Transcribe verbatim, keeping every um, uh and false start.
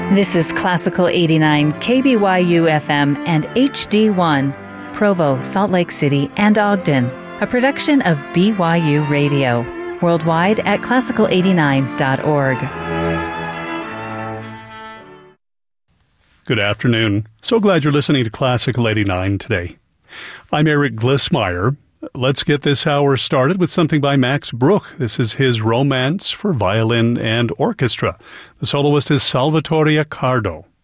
This is Classical eighty-nine, K B Y U F M and H D one, Provo, Salt Lake City, and Ogden, a production of B Y U Radio, worldwide at classical eighty-nine dot org. Good afternoon. So glad you're listening to Classical eighty-nine today. I'm Eric Glissmeyer. Let's get this hour started with something by Max Bruch. This is his Romance for violin and orchestra. The soloist is Salvatore Accardo.